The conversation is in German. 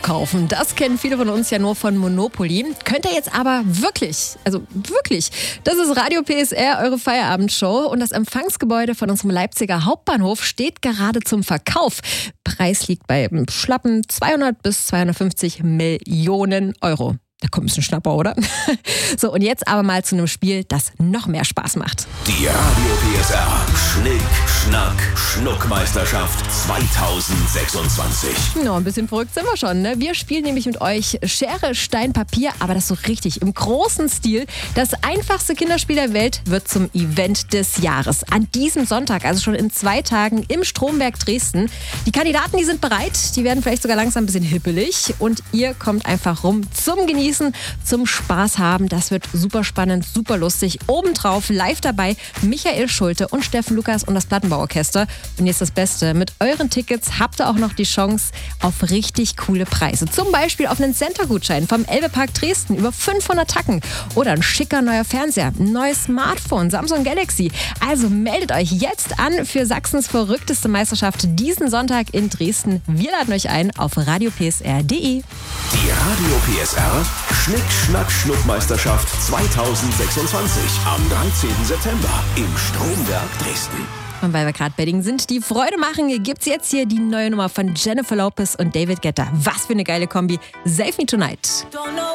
kaufen. Das kennen viele von uns ja nur von Monopoly. Könnt ihr jetzt aber wirklich, also wirklich. Das ist Radio PSR, eure Feierabendshow. Und das Empfangsgebäude von unserem Leipziger Hauptbahnhof steht gerade zum Verkauf. Preis liegt bei schlappen 200 bis 250 Millionen Euro. Da kommt ein bisschen Schnapper, oder? So, und jetzt aber mal zu einem Spiel, das noch mehr Spaß macht. Die Radio PSR Schnick, Schnack, Schnuckmeisterschaft 2026. Ja, ein bisschen verrückt sind wir schon, ne? Wir spielen nämlich mit euch Schere, Stein, Papier, aber das so richtig im großen Stil. Das einfachste Kinderspiel der Welt wird zum Event des Jahres. An diesem Sonntag, also schon in 2 Tagen im Stromberg Dresden. Die Kandidaten, die sind bereit, die werden vielleicht sogar langsam ein bisschen hippelig und ihr kommt einfach rum zum Genießen, zum Spaß haben. Das wird super spannend, super lustig. Obendrauf live dabei Michael Schulte und Steffen Lukas und das Plattenbauorchester. Und jetzt das Beste, mit euren Tickets habt ihr auch noch die Chance auf richtig coole Preise. Zum Beispiel auf einen Center-Gutschein vom Elbe-Park Dresden über 500 Tacken oder ein schicker neuer Fernseher, ein neues Smartphone, Samsung Galaxy. Also meldet euch jetzt an für Sachsens verrückteste Meisterschaft diesen Sonntag in Dresden. Wir laden euch ein auf radiopsr.de. Die Radio PSR Schnick, Schnack, Schnuckmeisterschaft 2026 am 13. September im Stromberg Dresden. Und weil wir gerade bei Dingen sind, die Freude machen, gibt's jetzt hier die neue Nummer von Jennifer Lopez und David Guetta. Was für eine geile Kombi. Save Me Tonight.